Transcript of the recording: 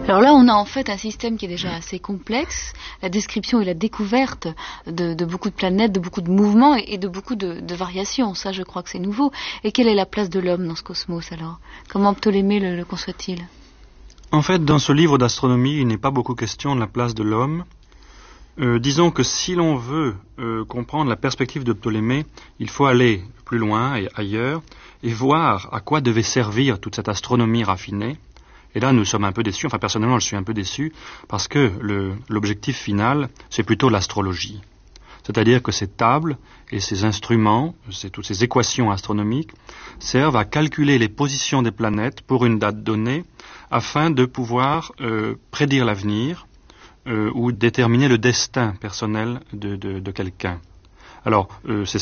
Alors là, on a en fait un système qui est déjà assez complexe, la description et la découverte de beaucoup de planètes, de beaucoup de mouvements et de beaucoup de variations. Ça, je crois que c'est nouveau. Et quelle est la place de l'homme dans ce cosmos alors? Comment Ptolémée le conçoit-il? En fait, dans ce livre d'astronomie, il n'est pas beaucoup question de la place de l'homme. Disons que si l'on veut comprendre la perspective de Ptolémée, il faut aller plus loin et ailleurs et voir à quoi devait servir toute cette astronomie raffinée. Et là, nous sommes un peu déçus, enfin personnellement, je suis un peu déçu, parce que l'objectif final, c'est plutôt l'astrologie. C'est-à-dire que ces tables et ces instruments, toutes ces équations astronomiques, servent à calculer les positions des planètes pour une date donnée, afin de pouvoir prédire l'avenir ou déterminer le destin personnel de quelqu'un. Alors, c'est